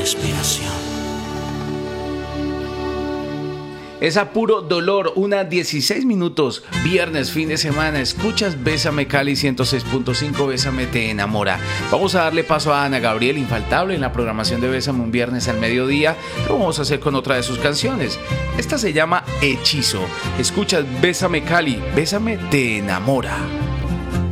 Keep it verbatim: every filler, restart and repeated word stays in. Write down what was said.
respiración. Es a puro dolor, una dieciséis minutos, viernes, fin de semana. Escuchas Bésame Cali ciento seis punto cinco, Bésame te enamora. Vamos a darle paso a Ana Gabriel, infaltable en la programación de Bésame un viernes al mediodía. Lo vamos a hacer con otra de sus canciones. Esta se llama Hechizo. Escuchas Bésame Cali, Bésame te enamora.